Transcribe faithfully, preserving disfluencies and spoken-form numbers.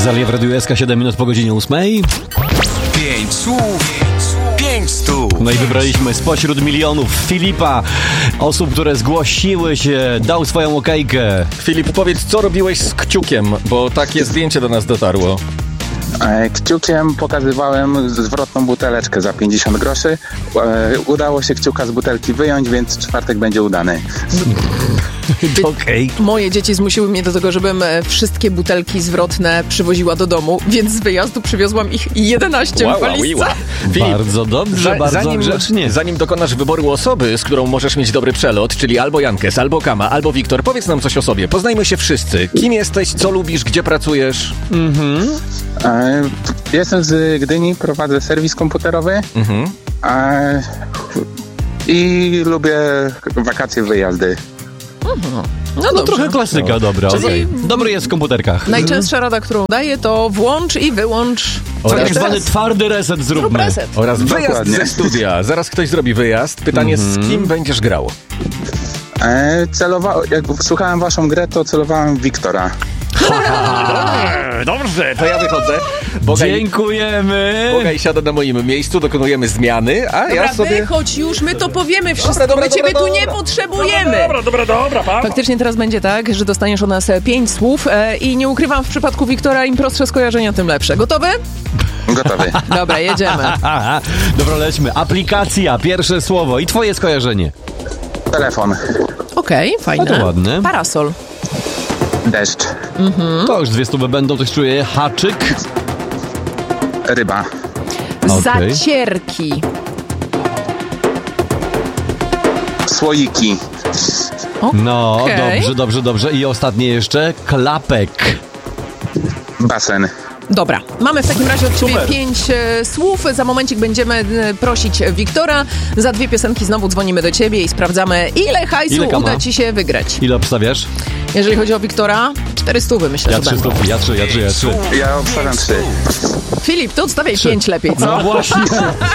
Rosalia w Radiu S K, siedem minut po godzinie ósmej. Pięć słów, pięć stów. No i wybraliśmy spośród milionów Filipa, osób, które zgłosiły się, dał swoją okejkę. Filip, powiedz, co robiłeś z kciukiem, bo takie zdjęcie do nas dotarło. Kciukiem pokazywałem zwrotną buteleczkę za pięćdziesiąt groszy. Udało się kciuka z butelki wyjąć, więc czwartek będzie udany. Okej. Moje dzieci zmusiły mnie do tego, żebym wszystkie butelki zwrotne przywoziła do domu, więc z wyjazdu przywiozłam ich jedenaście w walizce. Filip, Bardzo dobrze, za, bardzo zanim, grzecznie. Zanim dokonasz wyboru osoby, z którą możesz mieć dobry przelot, czyli albo Jankes, albo Kama, albo Wiktor, powiedz nam coś o sobie. Poznajmy się wszyscy. Kim jesteś, co lubisz, gdzie pracujesz? Mhm. E, Jestem z Gdyni, prowadzę serwis komputerowy. Mhm. E, I lubię wakacje, wyjazdy. No, No dobrze. trochę klasyka, No. dobra. Czyli- okej. Dobry jest w komputerkach. Najczęstsza rada, którą daję, to włącz i wyłącz. Co Tak jeszcze zwany raz? twardy reset Zrób zróbmy. reset. Oraz wyjazd Dokładnie. ze studia. Zaraz ktoś zrobi wyjazd. Pytanie, z kim będziesz grał? E, celowa- jak słuchałem waszą grę, to celowałem w Wiktora. Dobrze, to ja wychodzę. Bogaj, Dziękujemy. Bogaj siada na moim miejscu, dokonujemy zmiany, a Dobra, ja sobie... wychodź już, my to powiemy wszystko, Dobra, dobra, my ciebie dobra, tu nie dobra. potrzebujemy. Dobra, dobra, dobra, pa. Faktycznie teraz będzie tak, że dostaniesz od nas e, pięć słów e, i nie ukrywam, w przypadku Wiktora im prostsze skojarzenia, tym lepsze. Gotowy? Gotowy. Dobra, jedziemy. Aha, dobra, lećmy. Aplikacja, pierwsze słowo i twoje skojarzenie. Telefon. Okej, fajne. A to ładne. Parasol. Deszcz. To już dwie stówy będą, coś czuję. Haczyk. Ryba. Okej. Zacierki. Słoiki. No, Okej. dobrze, dobrze, dobrze. I ostatnie jeszcze. Klapek. Basen. Dobra, mamy w takim razie od ciebie Super. pięć e, słów. Za momencik będziemy e, prosić Wiktora. Za dwie piosenki znowu dzwonimy do ciebie i sprawdzamy, ile hajsu Ile kama? uda ci się wygrać. Ile obstawiasz? Jeżeli chodzi o Wiktora, cztery stówy myślę, Ja że trzy będą. stówy, ja trzy, ja trzy, ja trzy. Ja obstawiam trzy. Filip, to odstawiaj pięć lepiej, co? No właśnie.